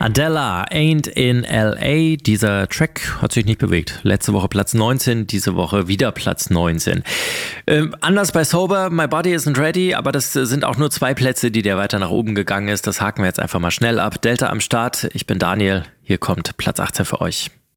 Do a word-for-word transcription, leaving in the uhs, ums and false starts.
Adela, Ain't in L A. Dieser Track hat sich nicht bewegt. Letzte Woche Platz neunzehn, diese Woche wieder Platz neunzehn. Ähm, anders bei Sober, My Body Isn't Ready, aber das sind auch nur zwei Plätze, die der weiter nach oben gegangen ist. Das haken wir jetzt einfach mal schnell ab. Delta am Start, ich bin Daniel, hier kommt Platz achtzehn für euch.